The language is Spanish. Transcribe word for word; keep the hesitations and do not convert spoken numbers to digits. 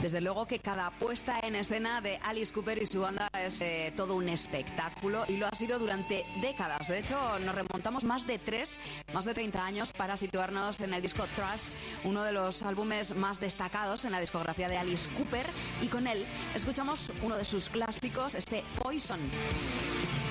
Desde luego que cada puesta en escena de Alice Cooper y su banda es eh, todo un espectáculo, y lo ha sido durante décadas. De hecho, nos remontamos más de tres, más de treinta años para situarnos en el disco Trash, uno de los álbumes más destacados en la discografía de Alice Cooper, y con él escuchamos uno de sus clásicos, este Poison.